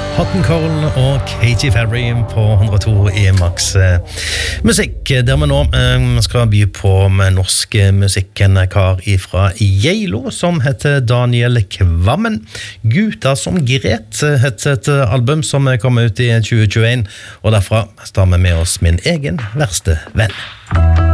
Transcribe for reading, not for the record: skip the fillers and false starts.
Hot & Cold og Katy Perry på 102 i Max Musikk, der vi nå skal by på med norsk musikk, en kar fra Geilo som heter Daniel Kvammen. Guta som gret heter et album som kom ut i 2021, og derfra tar vi med oss Min egen verste venn.